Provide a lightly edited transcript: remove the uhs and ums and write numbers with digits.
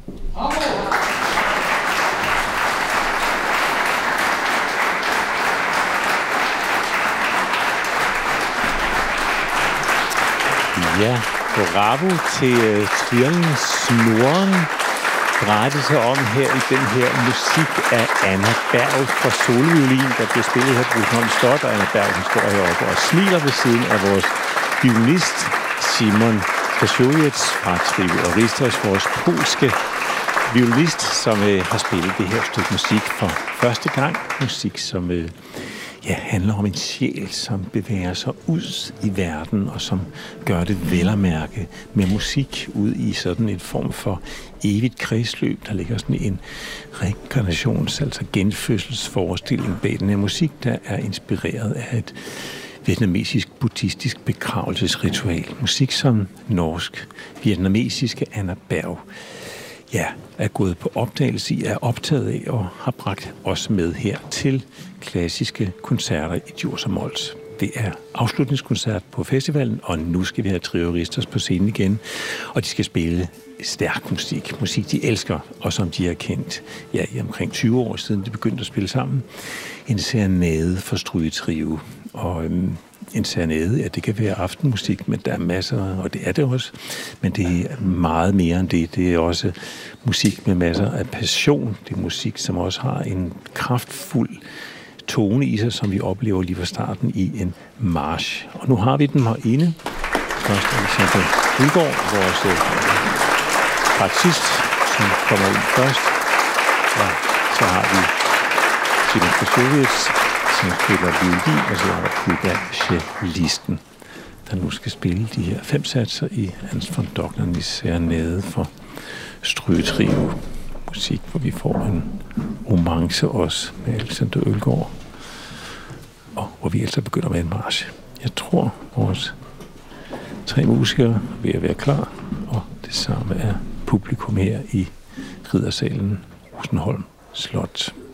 Ja, bravo til trianglen Snoren. Drejer det sig om her i den her musik af Anna Berg fra soloviolin, der bliver spillet her på Rosenholm Slot, og Anna Berg, som står heroppe og smiler ved siden af vores violinist Simon Krasjowiec fra Trio Aristos, vores polske violinist, som har spillet det her stykke musik for første gang. Musik, som handler om en sjæl, som bevæger sig ud i verden, og som gør det vel at mærke med musik ud i sådan en form for evigt kredsløb. Der ligger sådan en reinkarnations-, altså genfødselsforestilling bag den her musik, der er inspireret af et vietnamesisk buddhistisk begravelsesritual. Musik som norsk-vietnamesiske Anna Berg er gået på opdagelse i, er optaget af og har bragt os med her til klassiske koncerter i Djurs og Mols. Det er afslutningskoncert på festivalen, og nu skal vi have Trio Aristos på scenen igen, og de skal spille stærk musik. Musik, de elsker, og som de har kendt i omkring 20 år siden, de begyndte at spille sammen. En serenade for Strygetrio, og en serenade, det kan være aftenmusik, men der er masser, og det er det også, men det er meget mere end det. Det er også musik med masser af passion. Det er musik, som også har en kraftfuld tone i sig, som vi oplever lige fra starten i en march. Og nu har vi den herinde. Først er Alexander Hulgaard, vores partist, som kommer ind først. Og så har vi Simon Krasjowiec, som spiller violin, og så er der Puga cellisten, der nu skal spille de her 5 satser i Hans von Dockner's serenade for Strygetrio. Musik, hvor vi får en romance også med Alexander Hulgaard, og hvor vi altså begynder med en march. Jeg tror, vores 3 musikere er ved at være klar, og det samme er publikum her i Riddersalen Rosenholm Slot.